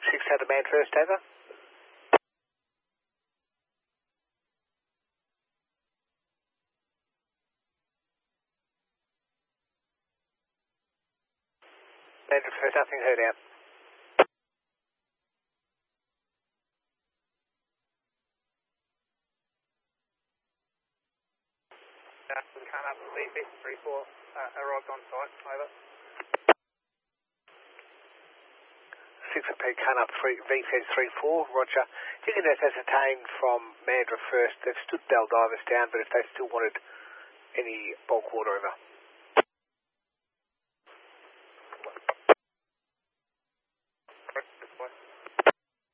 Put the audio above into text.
6 had a man first, over. Man first, nothing heard out. We can't up VF34 arrived on site, over. 6 for Pete, can't up VF34, roger. You can ascertain from Mandurah first, they've stood Bell Divers down, but if they still wanted any bulk water, over.